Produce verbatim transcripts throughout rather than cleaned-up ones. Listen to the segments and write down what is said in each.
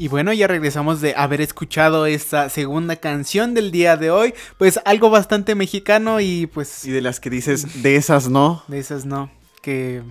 Y bueno, ya regresamos de haber escuchado esta segunda canción del día de hoy. Pues algo bastante mexicano y pues... Y de las que dices, de esas no. De esas no, que...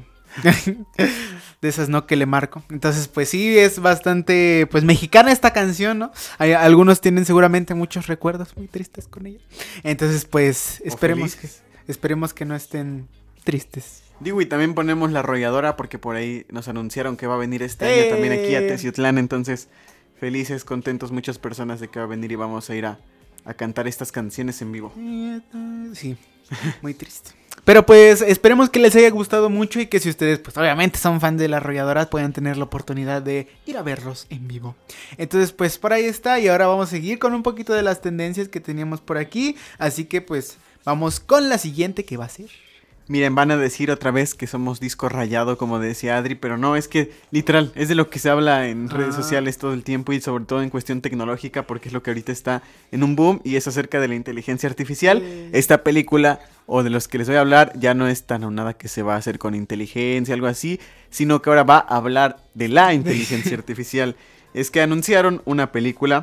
de esas no que le marco. Entonces pues sí, es bastante pues mexicana esta canción, ¿no? Hay, algunos tienen seguramente muchos recuerdos muy tristes con ella. Entonces pues esperemos que, esperemos que no estén tristes. Digo, y también ponemos La Arrolladora porque por ahí nos anunciaron que va a venir este ¡Eh! año también aquí a Teciutlán. Entonces, felices, contentos, muchas personas de que va a venir y vamos a ir a, a cantar estas canciones en vivo. Sí, muy triste. Pero pues esperemos que les haya gustado mucho y que si ustedes pues obviamente son fan de La Arrolladora puedan tener la oportunidad de ir a verlos en vivo. Entonces pues por ahí está y ahora vamos a seguir con un poquito de las tendencias que teníamos por aquí. Así que pues vamos con la siguiente que va a ser... Miren, van a decir otra vez que somos disco rayado, como decía Adri, pero no, es que literal, es de lo que se habla en ah. redes sociales todo el tiempo y sobre todo en cuestión tecnológica, porque es lo que ahorita está en un boom y es acerca de la inteligencia artificial. Sí. Esta película, o de los que les voy a hablar, ya no es tan nada que se va a hacer con inteligencia, algo así, sino que ahora va a hablar de la inteligencia artificial. Es que anunciaron una película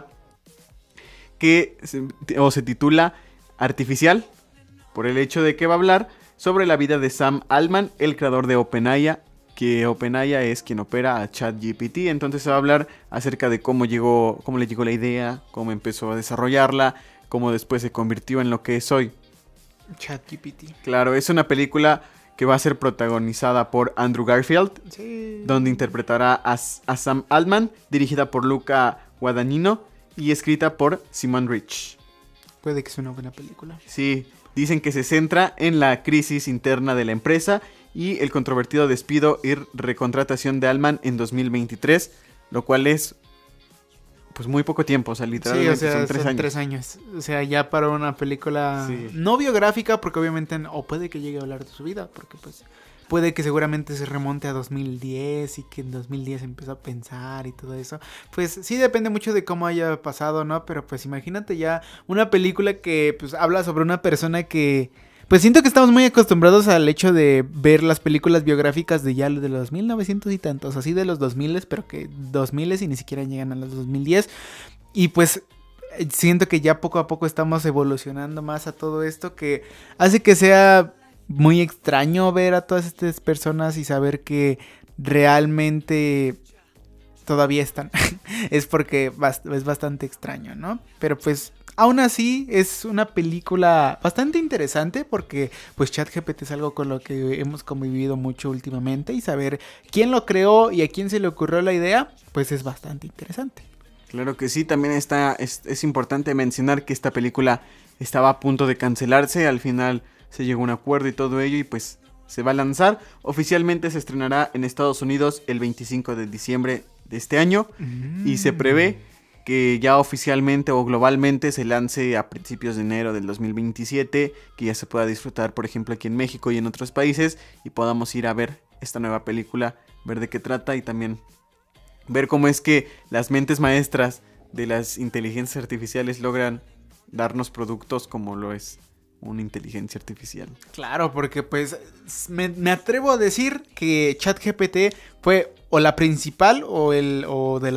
que se, o se titula Artificial, por el hecho de que va a hablar sobre la vida de Sam Altman, el creador de OpenAI, que OpenAI es quien opera a ChatGPT. Entonces se va a hablar acerca de cómo llegó, cómo le llegó la idea, cómo empezó a desarrollarla, cómo después se convirtió en lo que es hoy. ChatGPT. Claro, es una película que va a ser protagonizada por Andrew Garfield, sí. donde interpretará a, a Sam Altman, dirigida por Luca Guadagnino y escrita por Simon Rich. Puede que sea una buena película. Sí. Dicen que se centra en la crisis interna de la empresa y el controvertido despido y recontratación de Altman en dos mil veintitrés, lo cual es pues muy poco tiempo, o sea, literalmente sí, o sea, son tres son años. tres años. O sea, ya para una película sí. no biográfica, porque obviamente, o puede que llegue a hablar de su vida, porque pues puede que seguramente se remonte a dos mil diez y que en dos mil diez empezó a pensar y todo eso. Pues sí depende mucho de cómo haya pasado, ¿no? Pero pues imagínate ya una película que pues habla sobre una persona que... Pues siento que estamos muy acostumbrados al hecho de ver las películas biográficas de ya de los mil novecientos y tantos, así de los dos mil, pero que dos mil y ni siquiera llegan a los dos mil diez. Y pues siento que ya poco a poco estamos evolucionando más a todo esto que hace que sea... muy extraño ver a todas estas personas y saber que realmente todavía están. Es porque es bastante extraño, ¿no? Pero pues aún así es una película bastante interesante porque pues ChatGPT es algo con lo que hemos convivido mucho últimamente y saber quién lo creó y a quién se le ocurrió la idea pues es bastante interesante. Claro que sí, también está es, es importante mencionar que esta película estaba a punto de cancelarse, al final se llegó a un acuerdo y todo ello y pues se va a lanzar. Oficialmente se estrenará en Estados Unidos el veinticinco de diciembre de este año mm. y se prevé que ya oficialmente o globalmente se lance a principios de enero del dos mil veintisiete, que ya se pueda disfrutar por ejemplo aquí en México y en otros países y podamos ir a ver esta nueva película, ver de qué trata y también ver cómo es que las mentes maestras de las inteligencias artificiales logran darnos productos como lo es una inteligencia artificial. Claro, porque pues me, me atrevo a decir que ChatGPT fue o la principal o el o de